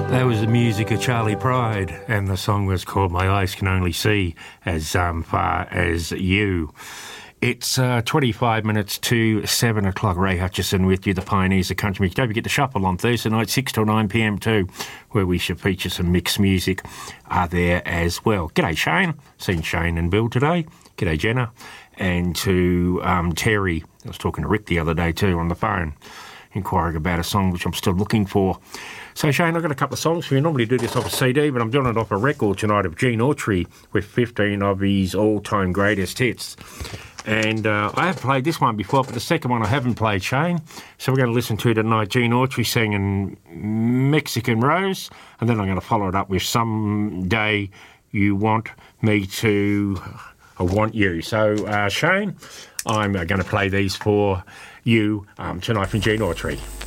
That was the music of Charlie Pride, and the song was called My Eyes Can Only See As Far As You. It's 25 minutes to 7 o'clock. Ray Hutchison with you, the pioneers of country music. Don't forget to shuffle on Thursday night, 6 till 9 p.m 2, where we should feature some mixed music there as well. G'day, Shane. Seen Shane and Bill today. G'day, Jenna. And to Terry. I was talking to Rick the other day too on the phone, inquiring about a song which I'm still looking for. So, Shane, I've got a couple of songs for you. I normally do this off a CD, but I'm doing it off a record tonight of Gene Autry with 15 of his all-time greatest hits. And I have played this one before, but the second one I haven't played, Shane. So we're going to listen to tonight Gene Autry singing Mexican Rose, and then I'm going to follow it up with Someday You Want Me To... I Want You. So, Shane, I'm going to play these for you tonight from Gene Autry.